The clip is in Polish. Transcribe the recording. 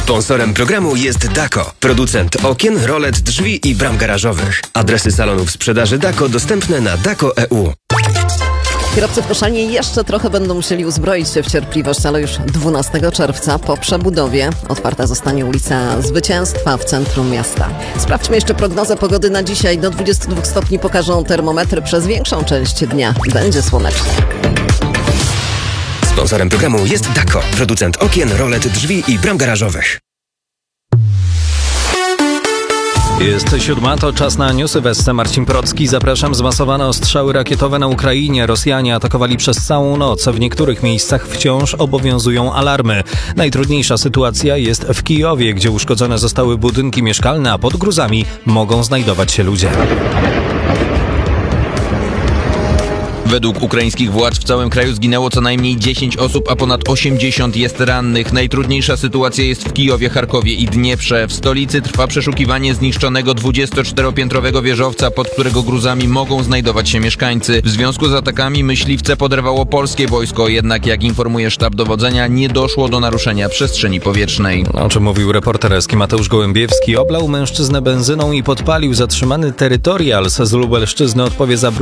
Sponsorem programu jest Dako, producent okien, rolet, drzwi i bram garażowych. Adresy salonów sprzedaży Dako dostępne na dako.eu. Kierowcy w Koszalinie jeszcze trochę będą musieli uzbroić się w cierpliwość, ale już 12 czerwca po przebudowie otwarta zostanie ulica Zwycięstwa w centrum miasta. Sprawdźmy jeszcze prognozę pogody na dzisiaj. Do 22 stopni pokażą termometry. Przez większą część dnia będzie słonecznie. Sponsorem programu jest Dako, producent okien, rolet, drzwi i bram garażowych. Jest 7, to czas na newsy. Wesce Marcin Procki. Zapraszam. Zmasowane ostrzały rakietowe na Ukrainie. Rosjanie atakowali przez całą noc. W niektórych miejscach wciąż obowiązują alarmy. Najtrudniejsza sytuacja jest w Kijowie, gdzie uszkodzone zostały budynki mieszkalne, a pod gruzami mogą znajdować się ludzie. Według ukraińskich władz w całym kraju zginęło co najmniej 10 osób, a ponad 80 jest rannych. Najtrudniejsza sytuacja jest w Kijowie, Charkowie i Dnieprze. W stolicy trwa przeszukiwanie zniszczonego 24-piętrowego wieżowca, pod którego gruzami mogą znajdować się mieszkańcy. W związku z atakami myśliwce poderwało polskie wojsko, jednak jak informuje sztab dowodzenia, nie doszło do naruszenia przestrzeni powietrznej. O czym mówił reporter Eski Mateusz Gołębiewski. Oblał mężczyznę benzyną i podpalił. Zatrzymany terytorial z Lubelszczyzny odpowie za